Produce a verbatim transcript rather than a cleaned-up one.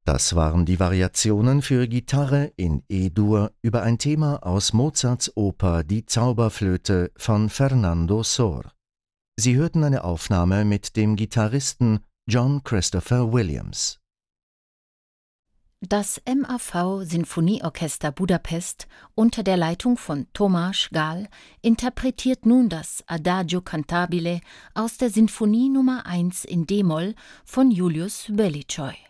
Das waren die Variationen für Gitarre in E-Dur über ein Thema aus Mozarts Oper Die Zauberflöte von Fernando Sor. Sie hörten eine Aufnahme mit dem Gitarristen John Christopher Williams. Das M A V Sinfonieorchester Budapest unter der Leitung von Tomáš Gál interpretiert nun das Adagio cantabile aus der Sinfonie Nummer eins in d-Moll von Julius Bellicioi.